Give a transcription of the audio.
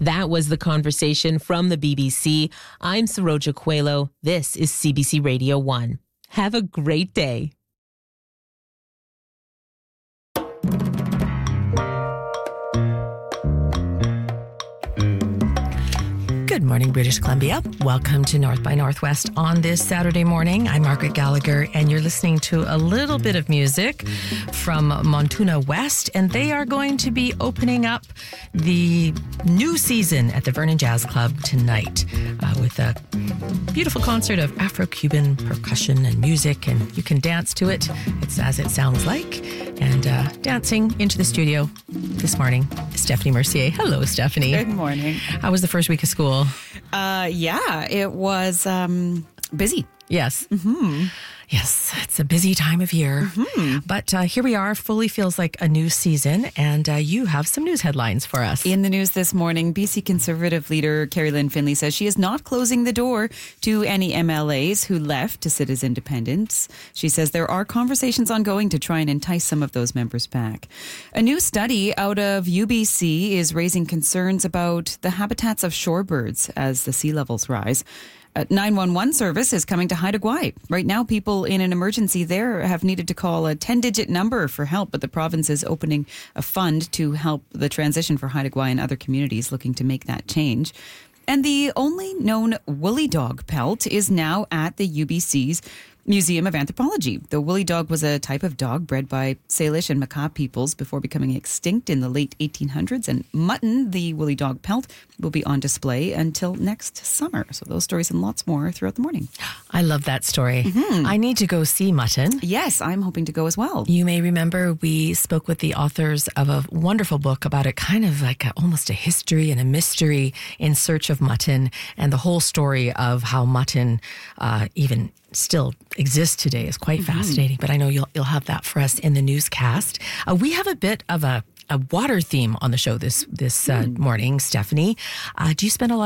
That was the conversation from the BBC. I'm Saroja Coelho. This is CBC Radio 1. Have a great day. Good morning, British Columbia. Welcome to North by Northwest on this Saturday morning. I'm Margaret Gallagher, and you're listening to a little bit of music from Montuna West, and they are going to be opening up the new season at the Vernon Jazz Club tonight with a beautiful concert of Afro-Cuban percussion and music, and you can dance to it. It's as it sounds like. And dancing into the studio this morning, Stephanie Mercier. Hello, Stephanie. Good morning. How was the first week of school? It was busy. Yes. Mm-hmm. Yes, it's a busy time of year. Mm-hmm. But here we are, fully feels like a new season, and you have some news headlines for us. In the news this morning, BC Conservative leader Carrie Lynn Finley says she is not closing the door to any MLAs who left to sit as independents. She says there are conversations ongoing to try and entice some of those members back. A new study out of UBC is raising concerns about the habitats of shorebirds as the sea levels rise. 911 service is coming to Haida Gwaii. Right now, people in an emergency there have needed to call a 10-digit number for help, but the province is opening a fund to help the transition for Haida Gwaii and other communities looking to make that change. And the only known woolly dog pelt is now at the UBC's Museum of Anthropology. The woolly dog was a type of dog bred by Salish and Makah peoples before becoming extinct in the late 1800s. And mutton, the woolly dog pelt, will be on display until next summer. So those stories and lots more throughout the morning. I love that story. Mm-hmm. I need to go see mutton. Yes, I'm hoping to go as well. You may remember we spoke with the authors of a wonderful book about it, kind of like almost a history and a mystery in search of mutton, and the whole story of how mutton even still exists today is quite fascinating. But I know you'll have that for us in the newscast. We have a bit of a water theme on the show this morning, Stephanie. Do you spend a lot